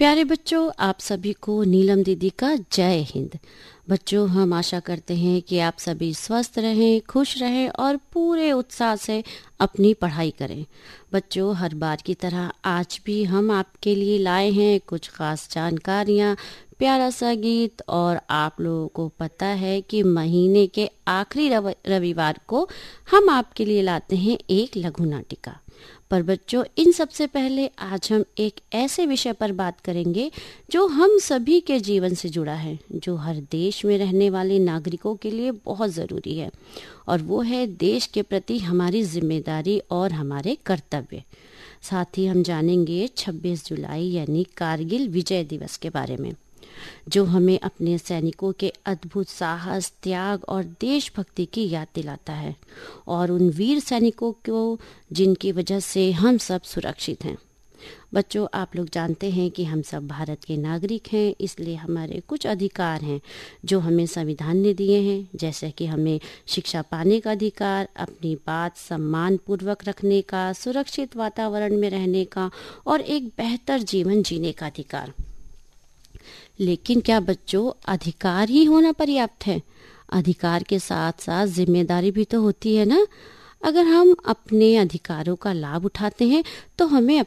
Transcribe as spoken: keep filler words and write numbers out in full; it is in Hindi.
प्यारे बच्चों, आप सभी को नीलम दीदी का जय हिंद। बच्चों, हम आशा करते हैं कि आप सभी स्वस्थ रहें, खुश रहें और पूरे उत्साह से अपनी पढ़ाई करें। बच्चों, हर बार की तरह आज भी हम आपके लिए लाए हैं कुछ खास जानकारियाँ, प्यारा सा गीत। और आप लोगों को पता है कि महीने के आखिरी रव- रविवार को हम आपके लिए लाते हैं एक लघु नाटिका। पर बच्चों, इन सबसे पहले आज हम एक ऐसे विषय पर बात करेंगे जो हम सभी के जीवन से जुड़ा है, जो हर देश में रहने वाले नागरिकों के लिए बहुत ज़रूरी है, और वो है देश के प्रति हमारी जिम्मेदारी और हमारे कर्तव्य। साथ ही हम जानेंगे छब्बीस जुलाई यानी कारगिल विजय दिवस के बारे में, जो हमें अपने सैनिकों के अद्भुत साहस, त्याग और देशभक्ति की याद दिलाता है, और उन वीर सैनिकों को जिनकी वजह से हम सब सुरक्षित हैं। बच्चों, आप लोग जानते हैं कि हम सब भारत के नागरिक हैं, इसलिए हमारे कुछ अधिकार हैं जो हमें संविधान ने दिए हैं, जैसे कि हमें शिक्षा पाने का अधिकार, अपनी बात सम्मान पूर्वक रखने का, सुरक्षित वातावरण में रहने का और एक बेहतर जीवन जीने का अधिकार। लेकिन क्या बच्चों, अधिकार ही होना पर्याप्त है? अधिकार के साथ साथ जिम्मेदारी भी तो होती है ना। अगर हम अपने अधिकारों का लाभ उठाते हैं तो हमें